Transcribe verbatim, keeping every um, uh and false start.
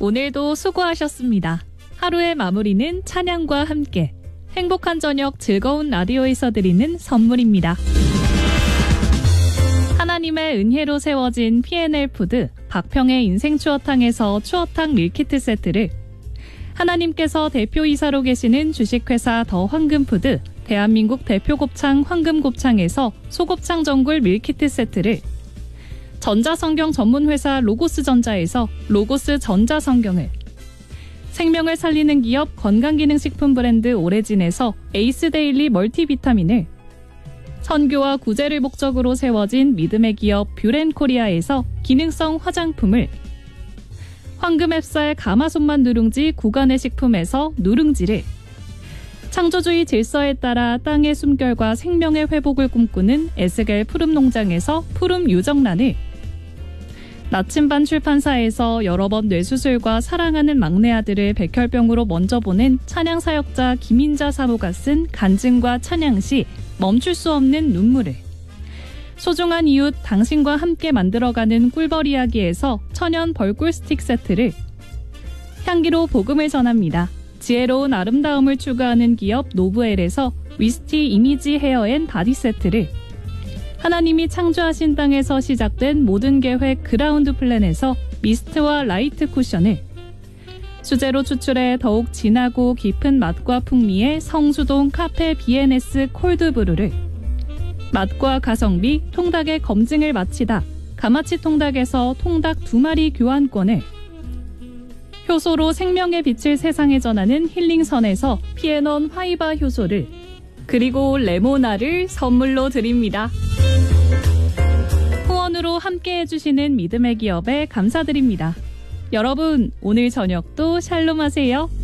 오늘도 수고하셨습니다. 하루의 마무리는 찬양과 함께 행복한 저녁 즐거운 라디오에서 드리는 선물입니다. 하나님의 은혜로 세워진 피엔엘 푸드 박평의 인생 추어탕에서 추어탕 밀키트 세트를, 하나님께서 대표이사로 계시는 주식회사 더 황금푸드 대한민국 대표 곱창 황금곱창에서 소곱창 전골 밀키트 세트를, 전자성경 전문회사 로고스전자에서 로고스 전자성경을, 생명을 살리는 기업 건강기능식품 브랜드 오레진에서 에이스데일리 멀티비타민을, 선교와 구제를 목적으로 세워진 믿음의 기업 뷰렌코리아에서 기능성 화장품을, 황금앱살 가마손만 누룽지 구간의 식품에서 누룽지를, 창조주의 질서에 따라 땅의 숨결과 생명의 회복을 꿈꾸는 에스겔 푸름농장에서 푸름 유정란을, 나침반 출판사에서 여러 번 뇌수술과 사랑하는 막내 아들을 백혈병으로 먼저 보낸 찬양사역자 김인자 사모가 쓴 간증과 찬양시 멈출 수 없는 눈물을, 소중한 이웃 당신과 함께 만들어가는 꿀벌 이야기에서 천연 벌꿀 스틱 세트를, 향기로 복음을 전합니다. 지혜로운 아름다움을 추구하는 기업 노브엘에서 위스티 이미지 헤어 앤 바디 세트를, 하나님이 창조하신 땅에서 시작된 모든 계획 그라운드 플랜에서 미스트와 라이트 쿠션을, 수제로 추출해 더욱 진하고 깊은 맛과 풍미의 성수동 카페 비엔에스 콜드브루를, 맛과 가성비 통닭의 검증을 마치다 가마치 통닭에서 통닭 두 마리 교환권을, 효소로 생명의 빛을 세상에 전하는 힐링선에서 피에논 화이바 효소를, 그리고 레모나를 선물로 드립니다. 후원으로 함께 해주시는 믿음의 기업에 감사드립니다. 여러분, 오늘 저녁도 샬롬 하세요.